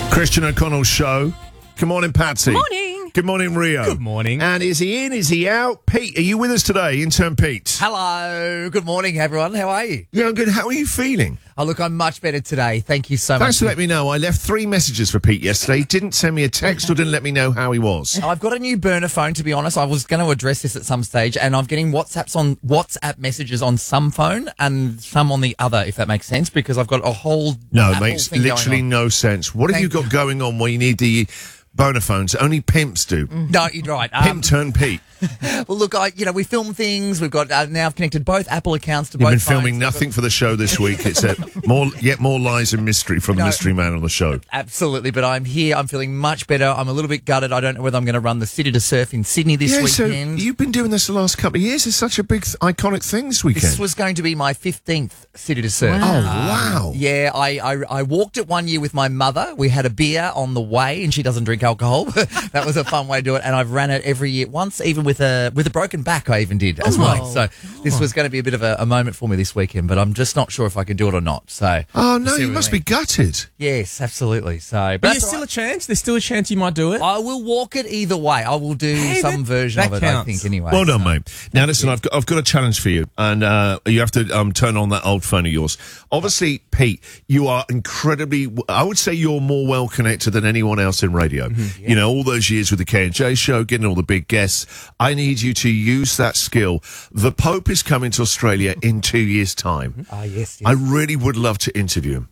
Christian O'Connell Show. Good morning, Patsy. Morning. Good morning, Rio. Good morning. And is he in? Is he out? Pete, are you with us today, intern Pete? Hello. Good morning, everyone. How are you? Yeah, I'm good. How are you feeling? Oh, look, I'm much better today. Thank you so much. Thanks for letting me know. I left 3 messages for Pete yesterday. He didn't send me a text or didn't let me know how he was. I've got a new burner phone, to be honest. I was going to address this at some stage, and I'm getting WhatsApp messages on some phone and some on the other, if that makes sense, because I've got a whole No, it Apple makes thing going literally on. no sense. What have you got going on where you need the boner phones? Only pimps do. No, you're right. Pimp turn Pete. Well, look, we film things. We've got now I've connected both Apple accounts to You've both been phones. filming nothing for the show this week. It's more lies and mystery from the mystery man on the show. Absolutely, but I'm here. I'm feeling much better. I'm a little bit gutted. I don't know whether I'm going to run the City to Surf in Sydney this weekend. So you've been doing this the last couple of years. It's such a big, iconic thing this weekend. This was going to be my 15th City to Surf. Oh, wow. Yeah, I walked it one year with my mother. We had a beer on the way, and she doesn't drink alcohol. That was a fun way to do it, and I've ran it every year. Once, even with a broken back, I even did as well. So this was going to be a bit of a moment for me this weekend, but I'm just not sure if I can do it or not. So oh no, you must be gutted. Yes, absolutely. So, But there's still a chance. There's still a chance you might do it. I will walk it either way. I will do some version that of it. counts. I think anyway. Well done, mate. Now listen, I've got a challenge for you, and you have to turn on that old phone of yours. Obviously, Pete, you are incredibly. I would say you're more well connected than anyone else in radio. You know, all those years with the K&J show, getting all the big guests. I need you to use that skill. The Pope is coming to Australia in 2 years' time. Ah, yes. I really would love to interview him.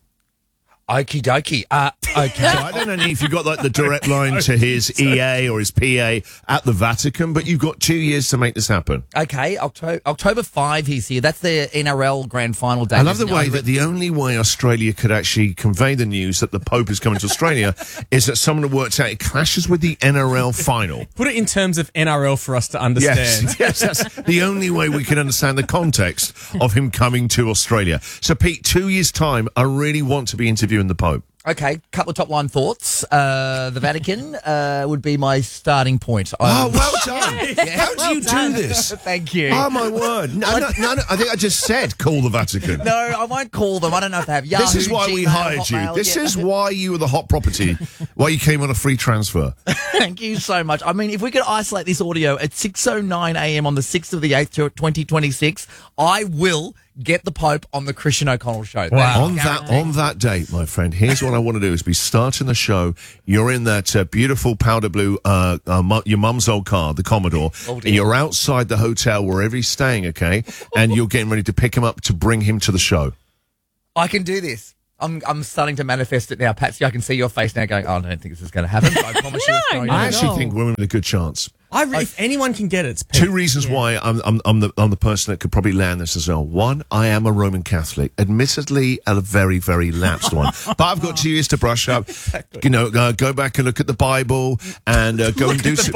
Okie dokie. Okay. So I don't know if you've got like the direct line to his EA or his PA at the Vatican, but you've got 2 years to make this happen. Okay, October 5 he's here. That's the NRL grand final day. I love the way that the only way Australia could actually convey the news that the Pope is coming to Australia is that someone works out it clashes with the NRL final. Put it in terms of NRL for us to understand. Yes, that's the only way we can understand the context of him coming to Australia. So, Pete, 2 years' time, I really want to be interviewing the Pope. Okay, couple of top line thoughts. The Vatican would be my starting point. Oh, well done. How do you do this? Thank you. Oh, my word. No, I think I just said call the Vatican. No, I won't call them. I don't know if they have Yahoo, This is why we Gmail, hired you. Hotmail. This Yeah. is why you were the hot property, why you came on a free transfer. Thank you so much. I mean, if we could isolate this audio at 6:09 a.m. on the 6th of the 8th, 2026, I will get the Pope on the Christian O'Connell Show. Wow. On that date, my friend, here's what I want to do is be starting the show. You're in that beautiful powder blue, your mum's old car, the Commodore, and you're outside the hotel wherever he's staying, okay? And you're getting ready to pick him up to bring him to the show. I can do this. I'm starting to manifest it now, Patsy. I can see your face now going, oh, I don't think this is going to happen, but I promise you it's going to I happen. actually think we're in a good chance. If anyone can get it, it's Pete. 2 reasons why I'm the person that could probably land this as well. One, I am a Roman Catholic, admittedly a very, very lapsed one, but I've got 2 years to brush up. Exactly. You know, go back and look at the Bible and go and do some.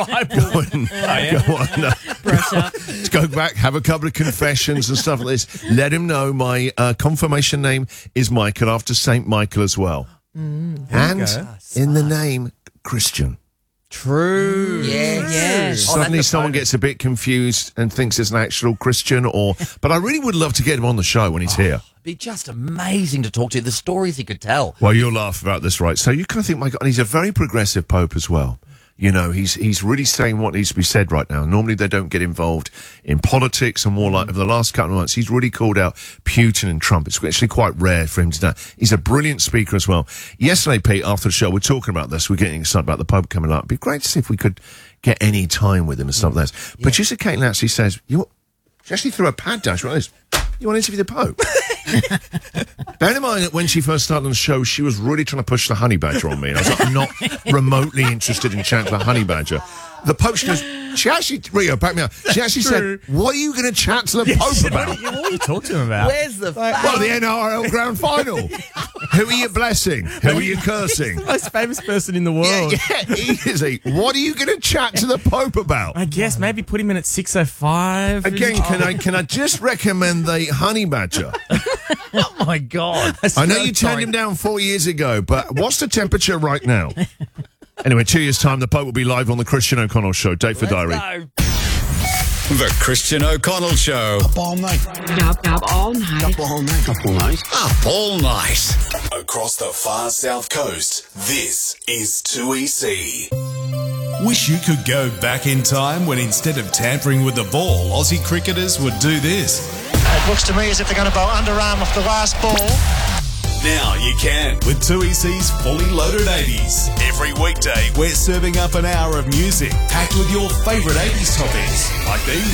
Brush up. Go back, have a couple of confessions and stuff like this. Let him know my confirmation name is Michael after Saint Michael as well, and in the name Christian. True. Yes. Oh, Suddenly that's a someone bonus. gets a bit confused and thinks it's an actual Christian but I really would love to get him on the show when he's here. It'd be just amazing to talk to. The stories he could tell. Well, you'll laugh about this, right? So you kind of think, my God, and he's a very progressive Pope as well. You know, he's really saying what needs to be said right now. Normally they don't get involved in politics and more like over the last couple of months. He's really called out Putin and Trump. It's actually quite rare for him to do. He's a brilliant speaker as well. Yesterday, Pete, after the show, we're talking about this. We're getting excited about the Pope coming up. It'd be great to see if we could get any time with him and stuff like that. But just Caitlin actually says, she actually threw a pad down. She went like this. You want to interview the Pope? Bear in mind that when she first started on the show, she was really trying to push the honey badger on me. And I was like, I'm not remotely interested in chatting to the honey badger. The Pope, she actually, Rio, back me up. She actually said, what are you going to chat to the Pope about? What are you talking to him about? Where's the Well, the NRL Grand Final. Who are you blessing? Who are you cursing? Most famous person in the world. Yeah, easy. What are you going to chat to the Pope about? I guess maybe put him in at 6:05. Again, can I just recommend the honey badger? Oh my God! I know you turned him down 4 years ago, but what's the temperature right now? Anyway, 2 years' time, the Pope will be live on the Christian O'Connell Show. Date for diary. Go. The Christian O'Connell Show. Up all night. Up all night. Up all night. Up all night. Up all night. Across the far south coast, this is 2EC. Wish you could go back in time when instead of tampering with the ball, Aussie cricketers would do this. It looks to me as if they're going to bowl underarm off the last ball. Now you can with 2EC's Fully Loaded 80s. Every weekday, we're serving up an hour of music packed with your favourite 80s topics, like these.